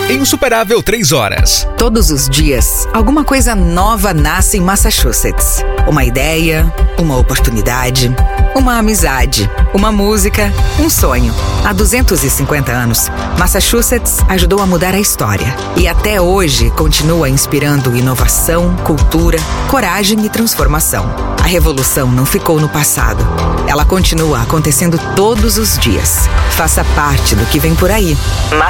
Insuperável 3 horas. Todos os dias, alguma coisa nova nasce em Massachusetts. Uma ideia, uma oportunidade, uma amizade, uma música, um sonho. Há 250 anos, Massachusetts ajudou a mudar a história. E até hoje continua inspirando inovação, cultura, coragem e transformação. A revolução não ficou no passado. Ela continua acontecendo todos os dias. Faça parte do que vem por aí.